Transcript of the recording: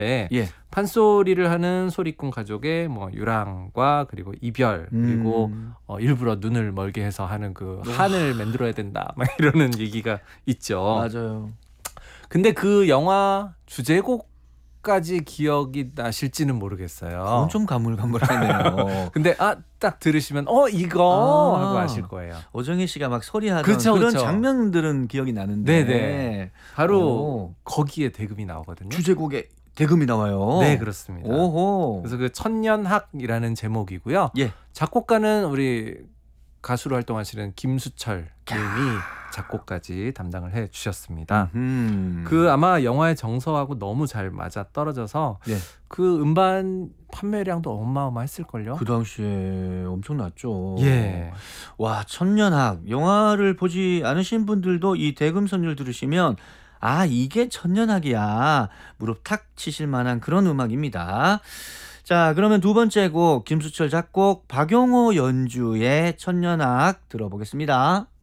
예. 판소리를 하는 소리꾼 가족의 뭐 유랑과 그리고 이별 그리고 일부러 눈을 멀게 해서 하는 그 한을 만들어야 된다 막 이러는 얘기가 있죠. 맞아요. 근데 그 영화 주제곡까지 기억이 나실지는 모르겠어요. 그건 좀 가물가물하네요. 근데 딱 들으시면 이거 하고 아실 거예요. 오정희 씨가 막 소리하던 그쵸, 그런 그쵸. 장면들은 기억이 나는데 네네. 바로 거기에 대금이 나오거든요. 주제곡에 대금이 나와요. 네, 그렇습니다. 오호. 그래서 그 천년학이라는 제목이고요. 예. 작곡가는 우리 가수로 활동하시는 김수철 님이 작곡까지 담당을 해주셨습니다. 그 아마 영화의 정서하고 너무 잘 맞아 떨어져서 예. 그 음반 판매량도 어마어마했을걸요. 그 당시에 엄청났죠. 예. 와, 천년학 영화를 보지 않으신 분들도 이 대금 선율 들으시면 이게 천년학이야 무릎 탁 치실 만한 그런 음악입니다. 자, 그러면 두 번째 곡 김수철 작곡 박용호 연주의 천년학 들어보겠습니다.